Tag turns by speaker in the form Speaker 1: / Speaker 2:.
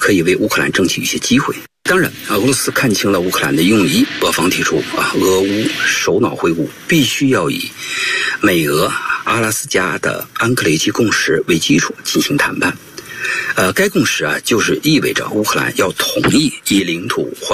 Speaker 1: 可以为乌克兰争取一些机会。当然，俄罗斯看清了乌克兰的用意，俄方提出俄乌首脑会晤必须要以美俄阿拉斯加的安克雷奇共识为基础进行谈判。该共识就是意味着乌克兰要同意以领土